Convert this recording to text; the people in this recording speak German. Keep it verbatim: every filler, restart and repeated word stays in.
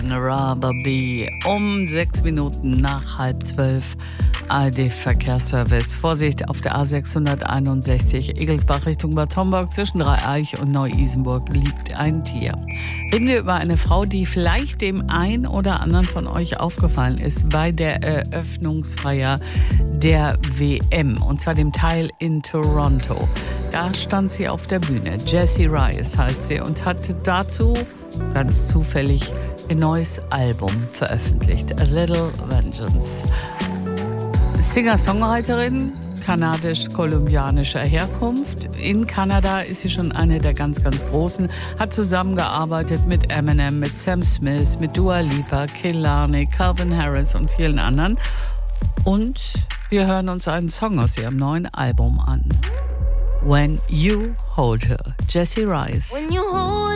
Rather Be. Um sechs Minuten nach halb zwölf. A R D-Verkehrsservice. Vorsicht auf der A sechshunderteinundsechzig Egelsbach Richtung Bad Homburg. Zwischen Dreieich und Neu-Isenburg liegt ein Tier. Reden wir über eine Frau, die vielleicht dem einen oder anderen von euch aufgefallen ist bei der Eröffnungsfeier der W M. Und zwar dem Teil in Toronto. Da stand sie auf der Bühne. Jessie Rice heißt sie und hat dazu ganz zufällig ein neues Album veröffentlicht. A Little Vengeance. Singer-Songwriterin kanadisch-kolumbianischer Herkunft. In Kanada ist sie schon eine der ganz, ganz Großen. Hat zusammengearbeitet mit Eminem, mit Sam Smith, mit Dua Lipa, Kehlani, Calvin Harris und vielen anderen. Und wir hören uns einen Song aus ihrem neuen Album an. When You Hold Her. Jessie Rice. When you hold